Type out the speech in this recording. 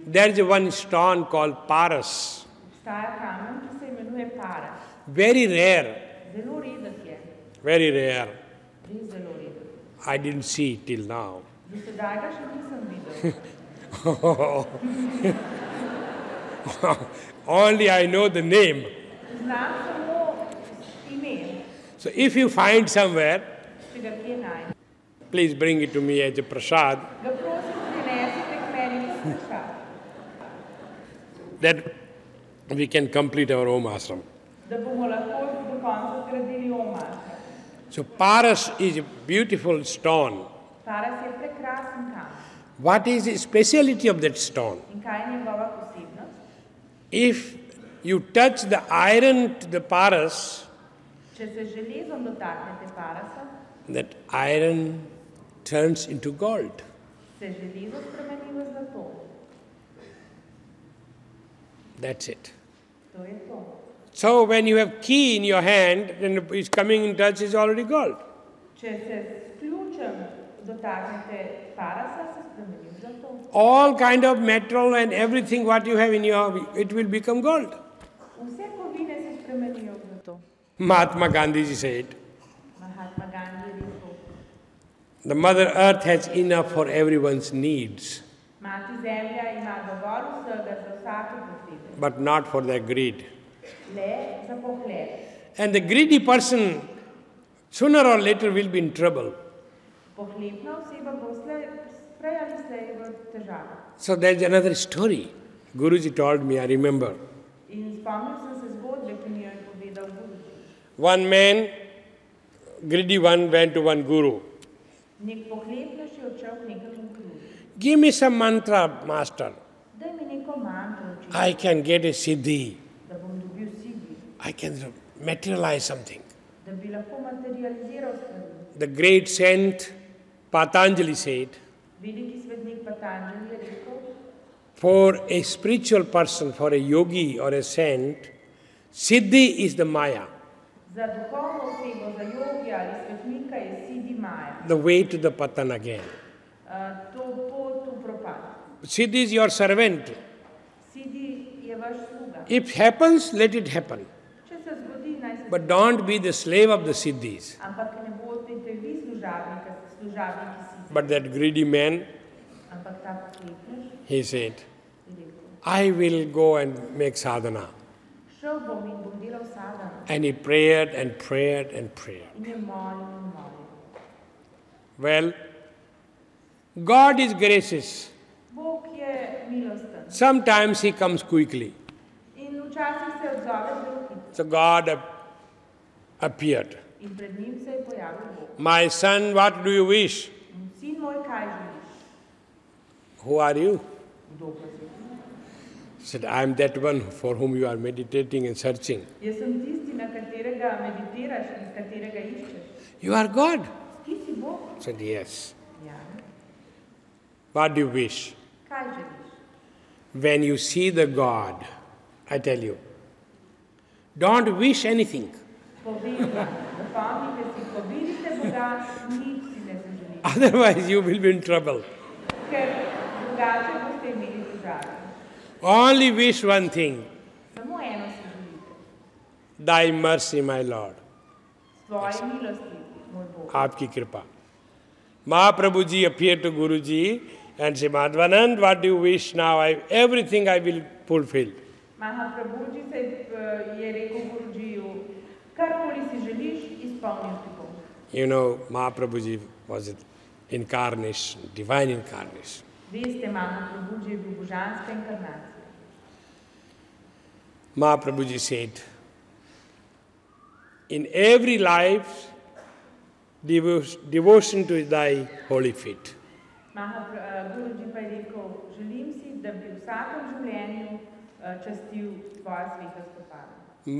there is one stone called Paras. Obstaja kamen, ki se imenuje Paras. Very rare. Zelo redek je. Very rare. Res zelo redek. I didn't see it till now. Do sedaj ga še nisem videl. Only I know the name. Znam samo ime. So if you find somewhere, Če ga kje najdem. please bring it to me as a prasad, Ga prosim prinesite k meni kot prešad, that we can complete our Om ashram. da bomo lahko do konca zgradili omašo. So Paras is a beautiful stone. Paras je prekrasen kamen. What is the speciality of that stone? In kaj je njegova posebnost? If you touch the iron to the Paras, Če se železom dotaknete Parasa, that iron turns into gold. se železo spremeni v zlato. That's it. To je to. So when you have key in your hand, then it's coming in touch, is already gold. Če se s ključem dotaknete Parasa, se spremeni v zlato. All kind of metal and everything what you have in your, it will become gold. Vse kovine se spremenijo v zlato. Mahatma Gandhi said, Mahatma Gandhi je rekel, the Mother Earth has enough for everyone's needs, Mati Zemlja ima dovolj vsega za vsake potrebe, but not for their greed. le za pohled. And the greedy person, sooner or later, will be in trouble. Pohlepna oseba bo prej ali slej v težavah. So there's another story. Guruji told me, I remember. In spomnil sem se zgodbe, ki mi jo je povedal Guruji. One man, greedy one, went to one guru. Nek pohlepnež je odšel k nekemu guruju. Give me some mantra, master. Daj mi neko mantro učiti, I can get a siddhi. da bom dobil siddhi, I can materialize something. da bi lahko materializiral stvari. The great saint Patanjali said, Veliki svetnik Patanjali je rekel, for a spiritual person, for a yogi or a saint, siddhi is the maya, za duhovno osebo, za jogi ali svetnika je siddhi maja. the way to the patan again. To pot v propad. Siddhi is your servant. Siddhi je vaš sluga. If happens, let it happen. Če se zgodi, naj se But don't be the slave of the siddhis. ampak ne bodite vi služabniki siddhi. But that greedy man, Ampak ta pohlepnež he said, je rekel, I will go and make sadhana. šel bom in bom delal sadhano. And he prayed and prayed and prayed. In je molil in molil. Well, God is gracious. Bog je milosten. Sometimes he comes quickly. In včasih se odzove zelo hitro. So God appeared. In pred njim se je pojavil Bog. My son, what do you wish? Sin moj, kaj želiš? Who are you? Kdo pa si ti? He said, I am that one for whom you are meditating and searching. Jaz sem tisti, na katerega meditiraš in katerega iščeš. You are God. Ti si Bog? I said, yes. Ja. What do you wish? Kaj želiš? When you see the God, I tell you, don't wish anything. Povem vam, zapomnite si, ko vidite Boga, nič si ne zaželite. Otherwise, you will be in trouble. Ker drugače boste imeli težave. Only wish one thing, Samo eno si želite. thy mercy, my Lord. Svoje milosti, moj Bog. Aapki kripa. Mahaprabhuji appeared to Guruji and said, Madhvanand, what do you wish now? Everything I will fulfill. Mahaprabhuji se je rekel Gurujiju, karkoli si želiš, izpolnil ti bom. You know, Mahaprabhuji was an incarnation, divine incarnation. Veste, Mahaprabhuji je bil božanska inkarnacija. Mahaprabhuji said, in every life, devotion to thy holy feet. Guruji pa je rekel, želim si, da bi v vsakem življenju častil tvoja sveta stopala.